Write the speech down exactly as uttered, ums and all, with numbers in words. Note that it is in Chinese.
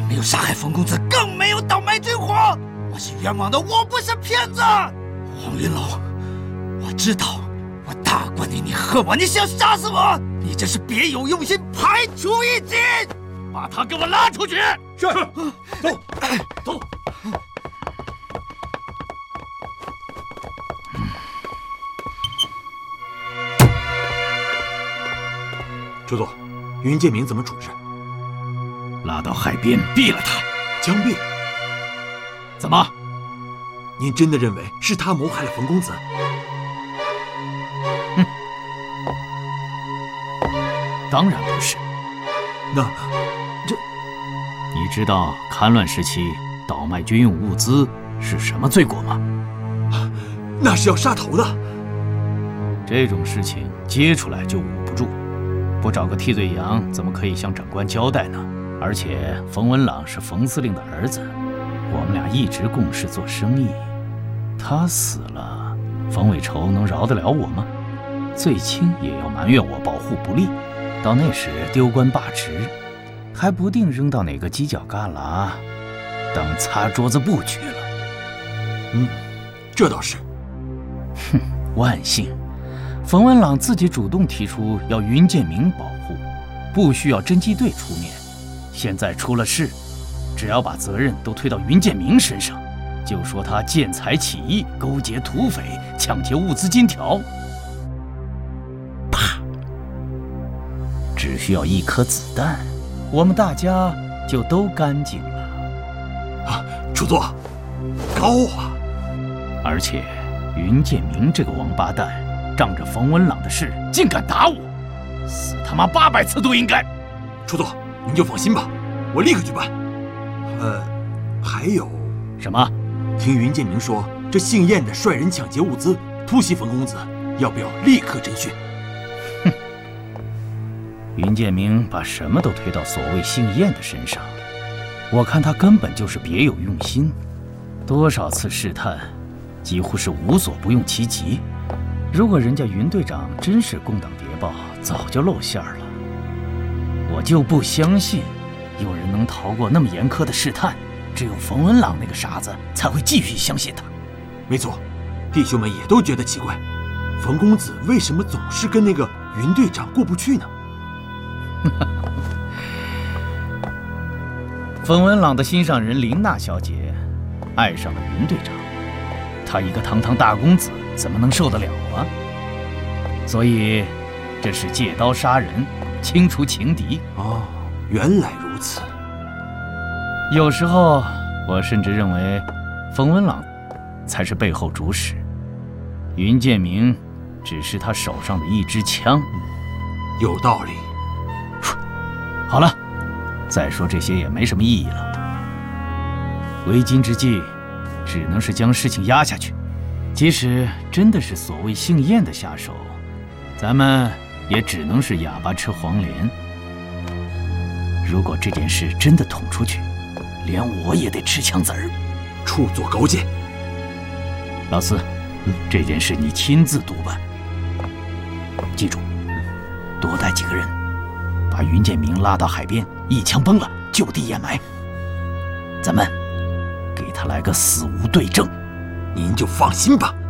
没有杀害冯公子，更没有倒卖军火。我是冤枉的，我不是骗子。黄云龙，我知道，我大过你，你恨我，你想杀死我，你这是别有用心，排除异己。把他给我拉出去。 是，走，走。 主座，云建明怎么处置？ 拉到海边毙了他， 枪毙。 怎么？ 您真的认为是他谋害了冯公子？ 哼，当然不是。 那这， 你知道戡乱时期倒卖军用物资是什么罪过吗？ 那是要杀头的。 这种事情揭出来就捂不住。不找个替罪羊，怎么可以向长官交代呢？而且冯文朗是冯司令的儿子，我们俩一直共事做生意。他死了，冯伟仇能饶得了我吗？最轻也要埋怨我保护不力，到那时丢官罢职，还不定扔到哪个犄角旮旯当擦桌子布去了。 嗯，这倒是。 哼，万幸。冯文朗自己主动提出要云建明保护，不需要侦缉队出面。现在出了事，只要把责任都推到云建明身上，就说他见财起意，勾结土匪，抢劫物资金条。啪！只需要一颗子弹，我们大家就都干净了。 啊，主座，高啊！ 而且云建明这个王八蛋，仗着冯文朗的事，竟敢打我，死他妈八百次都应该。 主座，您就放心吧，我立刻举办。呃，还有什么？ 听云建明说，这姓燕的率人抢劫物资，突袭冯公子，要不要立刻侦讯？ 哼，云建明把什么都推到所谓姓燕的身上，我看他根本就是别有用心。多少次试探，几乎是无所不用其极。如果人家云队长真是共党谍报，早就露馅了。我就不相信有人能逃过那么严苛的试探，只有冯文朗那个傻子才会继续相信他。 没错，弟兄们也都觉得奇怪，冯公子为什么总是跟那个云队长过不去呢？ 冯文朗的心上人林娜小姐爱上了云队长，他一个堂堂大公子怎么能受得了啊？所以这是借刀杀人，清除情敌。 哦，原来如此。 有时候我甚至认为冯文朗才是背后主使，云建明只是他手上的一支枪。 有道理。 好了，再说这些也没什么意义了。为今之计，只能是将事情压下去。即使真的是所谓姓燕的下手，咱们也只能是哑巴吃黄连。如果这件事真的捅出去，连我也得吃枪子儿。 处作高见。 老四，嗯，这件事你亲自督办。记住，多带几个人，把云建明拉到海边，一枪崩了，就地掩埋。咱们给他来个死无对证。 您就放心吧。